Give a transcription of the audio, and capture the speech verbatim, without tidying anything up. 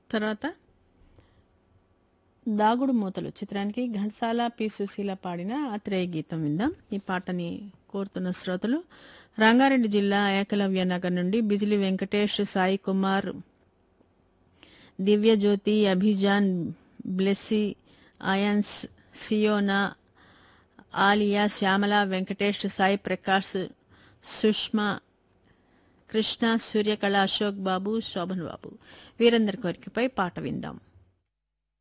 తర్వాత దాగుడు మూతలు చిత్రానికి ఘంటసాల పి సుశీల పాడిన ఆత్రేయ గీతం విందాం. ఈ పాటని కోరుతున్న శ్రోతలు రంగారెడ్డి జిల్లా ఏకలవ్య నగర్ నుండి బిజిలి వెంకటేష్, సాయి కుమార్, దివ్యజ్యోతి, అభిజాన్, బ్లెస్సీ, అయన్స్, సియోనా, ఆలియా, శ్యామల, వెంకటేష్, సాయి ప్రకాష్, సుష్మా, కృష్ణ, సూర్యకళ, అశోక్ బాబు, శోభన్ బాబు వీరందరి కోరికపై పాట విందాం.